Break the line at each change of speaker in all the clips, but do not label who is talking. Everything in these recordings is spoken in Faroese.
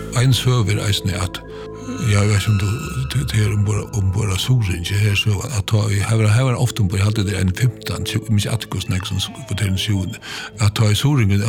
en söver eisne at jag vet inte det ombord solen här så att här var ofta på hade det en 15 mycket atkus nästan på den sjön att ta i solen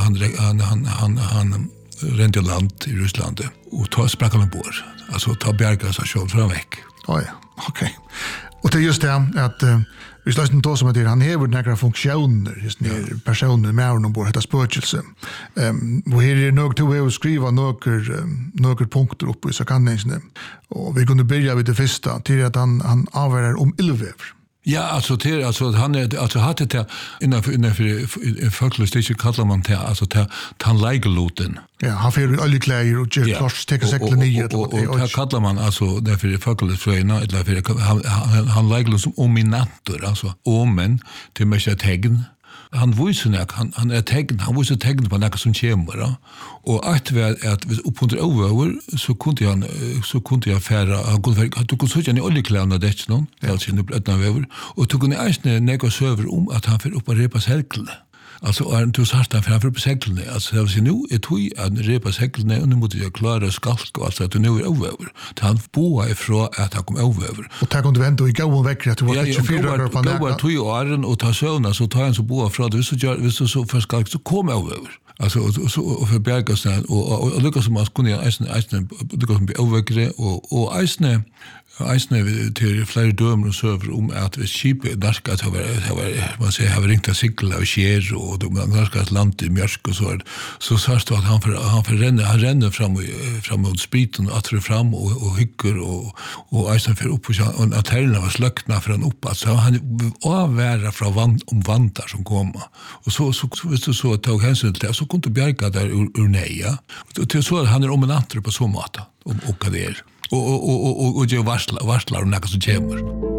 han rände land i Ryssland och ta sprack han ombord alltså ta berga sig själv från väck.
Ja, okej. Och det är just det att vi slår inte som att han har några funktioner just när personer med ombord heter spökelse. Och här är nog till att skriva några punkter upp i så kan det inte. Och vi kunde börja med det första till att han avvärar om ylvever.
Ja, alltså han är hade det innanför folkligt kallar man det alltså han lägeloten.
Ja, han får alla kläder och gör klart täcka säkla ner
och det kallar man alltså därför folkligt fröna eller för han lägelot som ominator alltså omen till med tegn. Han visar han är tegn, han visar tegn på något som kommer och att upp under över så kunde jag färra han kunde så gärna oljekläderna det någon alltså nu blötna över och tog en ärsne något server att han för upp och repa säkla alltså är inte så hart han för på säkla alltså det var nu ett hoj att repa säkla och nu måste jag klara skalk och alltså att nu är över han boa ifrån att han kom över
och ta kunde vänta och gå väck att det var 24 på
det var 2 år och ta sövna så tar han så boa från det så för skalk så kom över alltså och för bergastan och lyckas som man skulle eisne lyckas som bli övergre och eisne till flera dömer och söver att vi skipet darskat har man säger har ringt att cykla och kär och de darskat land i mjörk och så sa det att han ränner fram mot spriten och attrur fram och hycker och eisen för upp och att hällarna var slökna för han upp så han avvära från vantar som komma och så visst du så tog hänsyn till det så kunde bjärka där ur neja till så han är om en attrur på så mata och det är och jag varslar om något som kommer.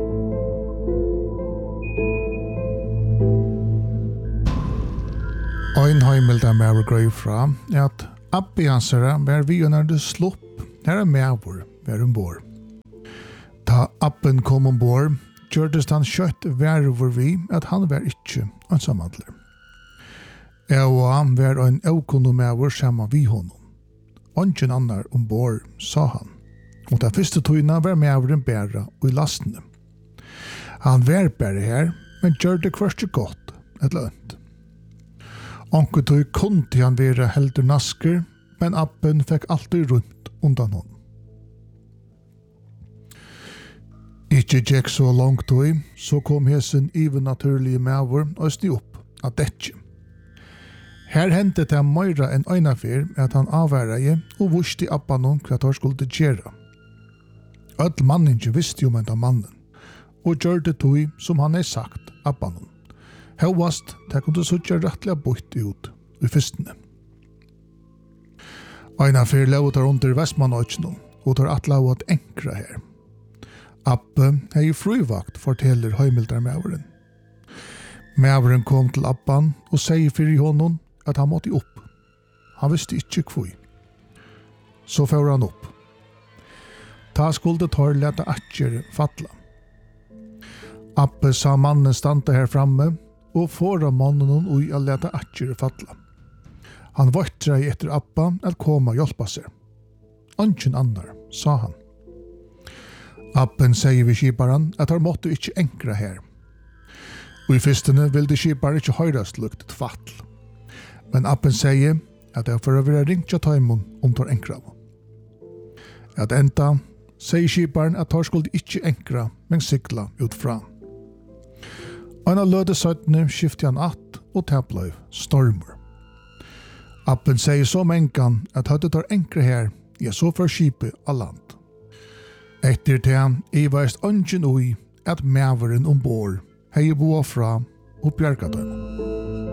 Ein heimilda med grøy fra at appiansere var vi under det slopp her medbor var ombord. Da appen kom ombord, gjørtes han kjøtt verver vi at han var ikke en samhandler. Og han var en økonom medbor sammen vi honom. Ongen annar ombord, sa han. Og da første tøyna var medboren bæra og i lastene. Han var bæra her, men gjør det kvørste godt, et lønt. Onkel tøy kunde han være heldur nasker, men appen fikk alltid rundt undan hon. Ikke gikk så langt tøy, så kom hesen naturlige medbor og sti opp at dette. Her hentet det meira enn øynafyr at han avværeie og vurste i appanon hva han skulle gjøre. Öll manninge visste om enda mannen, og gjør det tøy som han sagt appanon. Høvast, det kunne suttja rettelig bort ut i fyrstene. Øynafyr lautar under Vestmannøysene, og tar atla av at enkra her. Appe hei fruvakt, forteller høymildarmæveren. Mæveren kom til appan og sier fyrir honom at han måtte opp. Han visste ikke kvui. Så får han opp. Ta skulde tar leta atjer fatla. Appe sa mannen standa her framme og fåra mannen ui a leta atjer fatla. Han vartra i etter appa at koma hjelpa seg. Anken annar, sa han. Appen sier vi skiparen at han måtte ikke enkra her. Og i fyrstene vil det skipare ikke høyrast lukt et fatl. Men appen sier at det er for å være ringt til taimon tar enkra. At enda sier skiparen at han skulle ikke enkra, men sykla utfra. Anna løde søttene skiftet han att og tabløy stormer. Appen sier så mengan at hadde tar enkra her, så for skipet av land. Etter det I varst ungen ui at mæveren ombord hei boa fra og bjergat dem.